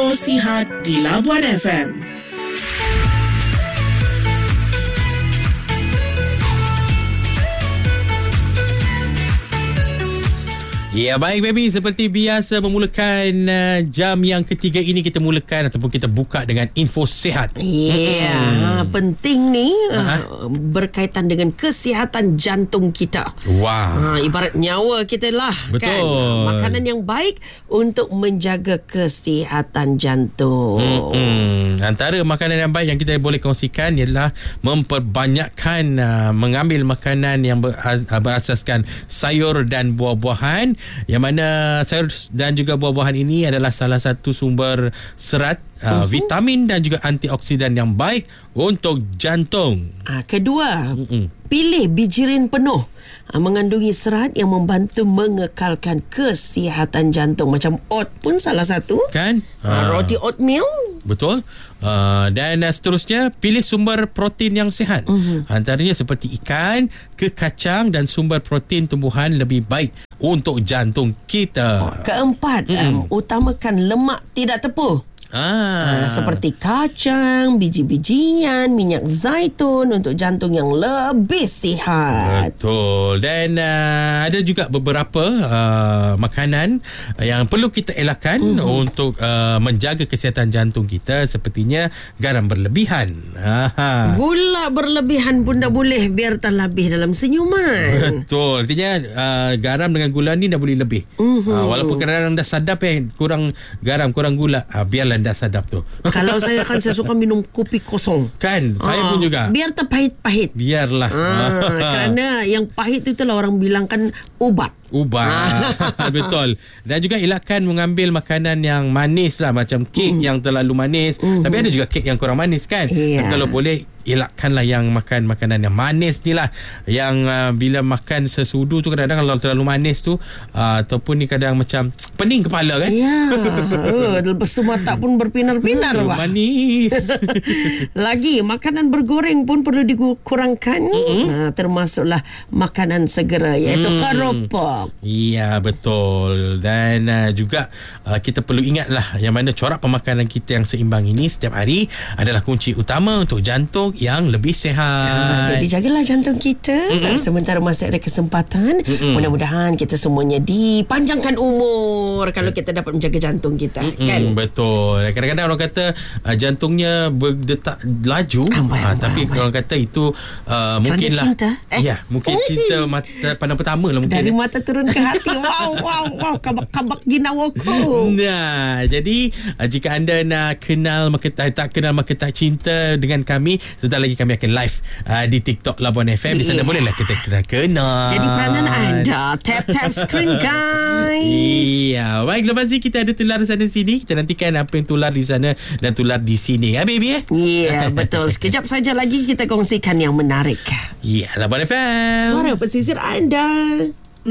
Info Sihat di Labuan FM. Ya, baik baby, seperti biasa memulakan jam yang ketiga ini kita mulakan ataupun kita buka dengan info sihat. Penting ni berkaitan dengan kesihatan jantung kita. Wah. Ibarat nyawa kita lah. Betul. Kan? Makanan yang baik untuk menjaga kesihatan jantung. Antara makanan yang baik yang kita boleh kongsikan ialah memperbanyakkan mengambil makanan yang berasaskan sayur dan buah-buahan, yang mana sayur dan juga buah-buahan ini adalah salah satu sumber serat, vitamin dan juga antioksidan yang baik untuk jantung. Kedua, pilih bijirin penuh, mengandungi serat yang membantu mengekalkan kesihatan jantung. Macam oat pun salah satu kan, roti oatmeal. Betul. Dan seterusnya, pilih sumber protein yang sihat. Antaranya seperti ikan, kekacang dan sumber protein tumbuhan lebih baik untuk jantung kita. Keempat, utamakan lemak tidak tepuh. Seperti kacang, biji-bijian, minyak zaitun untuk jantung yang lebih sihat. Betul. Dan ada juga beberapa makanan yang perlu kita elakkan untuk menjaga kesihatan jantung kita. Sepertinya garam berlebihan, gula berlebihan pun dah boleh, biar tak lebih dalam senyuman. Betul. Artinya garam dengan gula ni dah boleh lebih. Walaupun kadang-kadang dah sadap kurang garam, kurang gula, biarlah dah sadap tu. Kalau saya suka minum kopi kosong. Kan, saya pun juga. Biar terpahit-pahit. Biarlah. Kerana yang pahit itu lah orang bilang kan ubat. Betul. Dan juga elakkan mengambil makanan yang manis lah, macam kek yang terlalu manis. Tapi ada juga kek yang kurang manis kan. Tapi kalau boleh, elakkanlah yang makan makanan yang manis ni lah. Yang bila makan sesudu tu, kadang-kadang kalau terlalu manis tu ataupun ni kadang macam pening kepala kan. Lepas tu mata pun berpinar-pinar manis. Lagi, makanan bergoreng pun perlu dikurangkan. Termasuklah makanan segera, iaitu keropok. Ya, betul. Dan juga kita perlu ingatlah yang mana corak pemakanan kita yang seimbang ini setiap hari adalah kunci utama untuk jantung yang lebih sihat. Jadi jagalah jantung kita. Sementara masih ada kesempatan, mudah-mudahan kita semuanya dipanjangkan umur kalau kita dapat menjaga jantung kita. Kan? Betul. Kadang-kadang orang kata jantungnya berdetak laju, tapi orang kata itu mungkinlah cinta. Ya, mungkin cinta mata pandang pertama lah mungkin. Dari mata turun ke hati. Wow, kabak ginawaku. Nah, jadi jika anda nak kenal tak kenal maka tak cinta dengan kami, sebentar lagi kami akan live di TikTok Labuan FM. Di sana bolehlah kita kenal. Jadi peranan anda tap screen guys. Iya. Baik, lepas ni kita ada tular sana sini. Kita nantikan apa yang tular di sana dan tular di sini. Baby Ya, betul. Sekejap saja lagi kita kongsikan yang menarik. Ya, Labuan FM, suara pesisir anda.